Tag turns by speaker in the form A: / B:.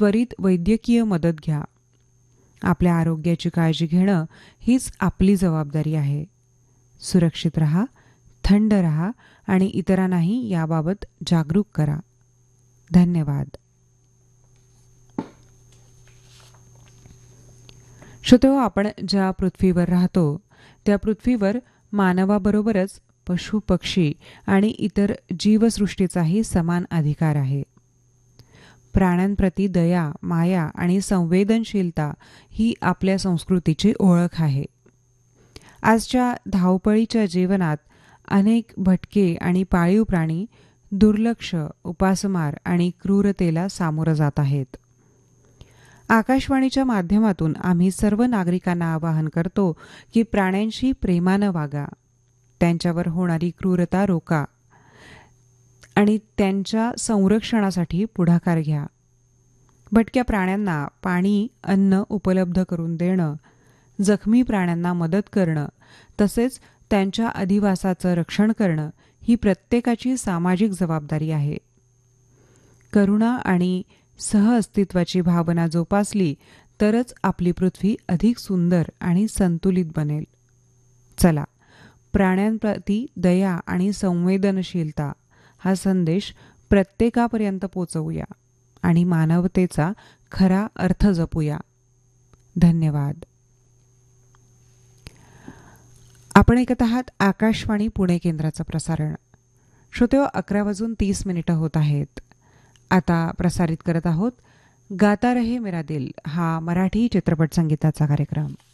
A: त्वरित वैद्यकीय मदत घ्या. आपल्या आरोग्याची काळजी घेणं हीच आपली जबाबदारी आहे. सुरक्षित रहा, थंड रहा आणि इतरांनाही याबाबत जागरूक करा. धन्यवाद. श्रोतेहो, आपण ज्या पृथ्वीवर राहतो त्या पृथ्वीवर मानवाबरोबरच पशु पक्षी आणि इतर जीवसृष्टीचाही समान अधिकार आहे. प्राण्यांप्रती दया, माया आणि संवेदनशीलता ही आपल्या संस्कृतीची ओळख आहे. आजच्या धावपळीच्या जीवनात अनेक भटके आणि पाळीव प्राणी दुर्लक्ष, उपासमार आणि क्रूरतेला सामोरं जात आहेत. आकाशवाणीच्या माध्यमातून आम्ही सर्व नागरिकांना आवाहन करतो की प्राण्यांशी प्रेमानं वागा, त्यांच्यावर होणारी क्रूरता रोका आणि त्यांच्या संरक्षणासाठी पुढाकार घ्या. भटक्या प्राण्यांना पाणी, अन्न उपलब्ध करून देणं, जखमी प्राण्यांना मदत करणं तसेच त्यांच्या अधिवासाचं रक्षण करणं ही प्रत्येकाची सामाजिक जबाबदारी आहे. करुणा आणि सहअस्तित्वाची भावना जोपासली तरच आपली पृथ्वी अधिक सुंदर आणि संतुलित बनेल. चला, प्राण्यांप्रती दया आणि संवेदनशीलता हा संदेश प्रत्येकापर्यंत पोचवूया आणि मानवतेचा खरा अर्थ जपूया. धन्यवाद. आपण ऐकत आहात आकाशवाणी पुणे केंद्राचं प्रसारण. श्रोतेहो, 11:30 होत आहेत. आता प्रसारित करत आहोत गाता रहे मेरा दिल हा मराठी चित्रपट संगीताचा कार्यक्रम.